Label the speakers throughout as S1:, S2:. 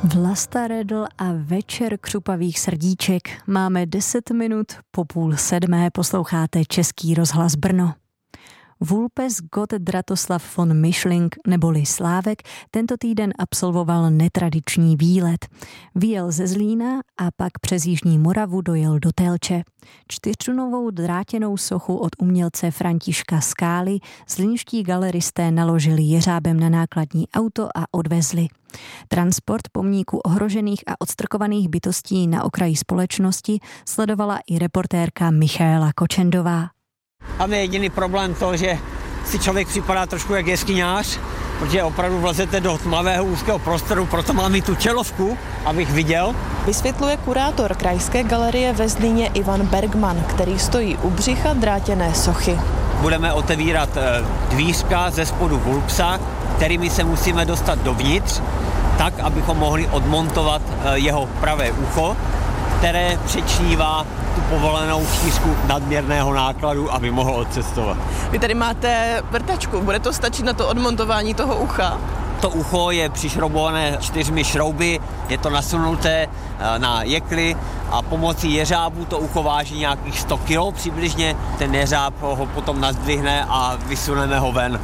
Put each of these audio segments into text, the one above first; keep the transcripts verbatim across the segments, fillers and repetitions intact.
S1: Vlasta Redl a večer křupavých srdíček. Máme deset minut po půl sedmé, posloucháte Český rozhlas Brno. Vulpes Gott Dratoslav von Mischling neboli Slávek tento týden absolvoval netradiční výlet. Vyjel ze Zlína a pak přes Jižní Moravu dojel do Telče. Čtyřčlunovou drátěnou sochu od umělce Františka Skály zlínští galeristé naložili jeřábem na nákladní auto a odvezli. Transport pomníku ohrožených a odstrkovaných bytostí na okraji společnosti sledovala i reportérka Michaela Kočendová.
S2: Tam je jediný problém to, že si člověk připadá trošku jak jeskyňář, protože opravdu vlezete do tmavého úzkého prostoru, proto mám i tu čelovku, abych viděl.
S3: Vysvětluje kurátor Krajské galerie ve Zlíně Ivan Bergman, který stojí u břicha drátěné sochy.
S2: Budeme otevírat dvířka ze spodu Vulpsa, kterými se musíme dostat dovnitř, tak, abychom mohli odmontovat jeho pravé ucho, které přečnívá tu povolenou šířku nadměrného nákladu, aby mohl odcestovat.
S3: Vy tady máte vrtačku, bude to stačit na to odmontování toho ucha?
S2: To ucho je přišroubované čtyřmi šrouby, je to nasunuté na jekly a pomocí jeřábu to ucho váží nějakých sto kilo přibližně. Ten jeřáb ho potom nazdvihne a vysuneme ho ven.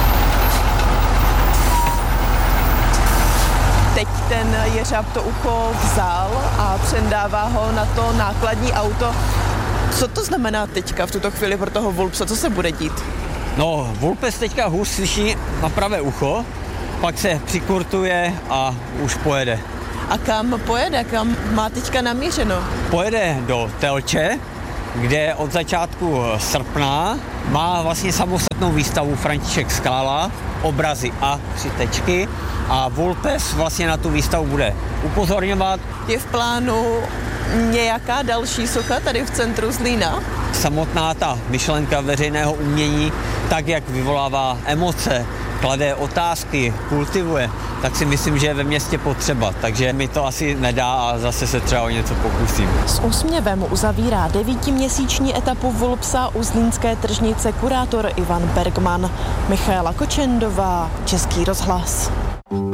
S3: Teď ten jeřáb to ucho vzal a přendává ho na to nákladní auto. Co to znamená teďka v tuto chvíli pro toho Vulpsa? Co se bude dít?
S2: No, Vulpes teďka hůř slyší na pravé ucho, pak se přikurtuje a už pojede.
S3: A kam pojede? Kam má teďka namířeno?
S2: Pojede do Telče, kde od začátku srpna má vlastně samostatnou výstavu František Skála, obrazy a tři tečky. A Vulpes vlastně na tu výstavu bude upozorňovat.
S3: Je v plánu nějaká další socha tady v centru Zlína?
S2: Samotná ta myšlenka veřejného umění, tak jak vyvolává emoce, klade otázky, kultivuje, tak si myslím, že je ve městě potřeba. Takže mi to asi nedá a zase se třeba o něco pokusím.
S3: S úsměvem uzavírá devítiměsíční etapu Vulpsa u zlínské tržnice kurátor Ivan Bergman. Michaela Kočendová, Český rozhlas.